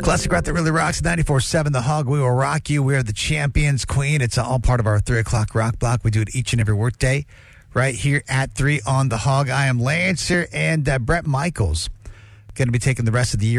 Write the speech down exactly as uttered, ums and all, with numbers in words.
Classic rock that really rocks. ninety-four seven The Hog. We will rock you. We are the champions, queen. It's all part of our three o'clock rock block. We do it each and every workday right here at three on The Hog. I am Lancer, and uh, Brett Michaels going to be taking the rest of the year